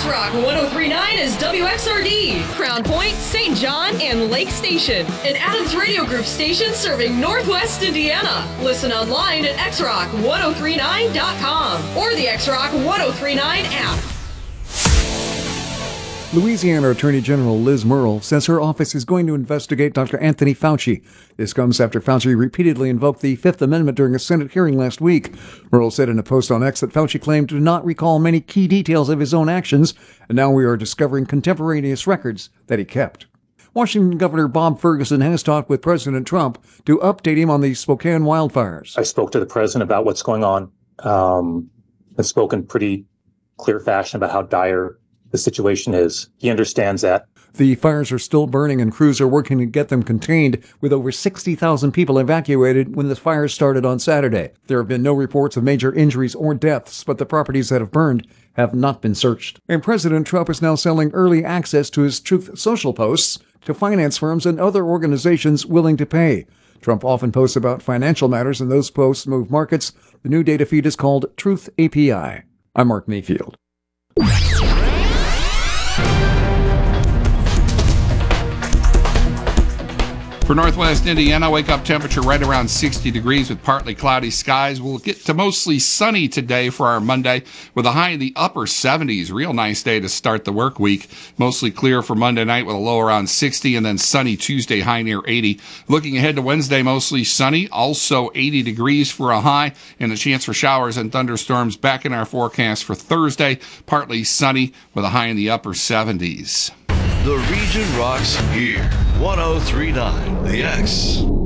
X-Rock 1039 is WXRD, Crown Point, St. John, and Lake Station. An Adams Radio Group station serving Northwest Indiana. Listen online at xrock1039.com or the X-Rock 1039 app. Louisiana Attorney General Liz Murrill says her office is going to investigate Dr. Anthony Fauci. This comes after Fauci repeatedly invoked the Fifth Amendment during a Senate hearing last week. Murrill said in a post on X that Fauci claimed to not recall many key details of his own actions, and now we are discovering contemporaneous records that he kept. Washington Governor Bob Ferguson has talked with President Trump to update him on the Spokane wildfires. I spoke to the president about what's going on. I've spoken pretty clear fashion about how dire the situation is. He understands that. The fires are still burning and crews are working to get them contained, with over 60,000 people evacuated when the fires started on Saturday. There have been no reports of major injuries or deaths, but the properties that have burned have not been searched. And President Trump is now selling early access to his Truth Social posts to finance firms and other organizations willing to pay. Trump often posts about financial matters, and those posts move markets. The new data feed is called Truth API. I'm Mark Mayfield. For Northwest Indiana, wake-up temperature right around 60 degrees with partly cloudy skies. We'll get to mostly sunny today for our Monday with a high in the upper 70s. Real nice day to start the work week. Mostly clear for Monday night with a low around 60, and then sunny Tuesday, high near 80. Looking ahead to Wednesday, mostly sunny, also 80 degrees for a high, and a chance for showers and thunderstorms back in our forecast for Thursday. Partly sunny with a high in the upper 70s. The region rocks here. 1039 The X.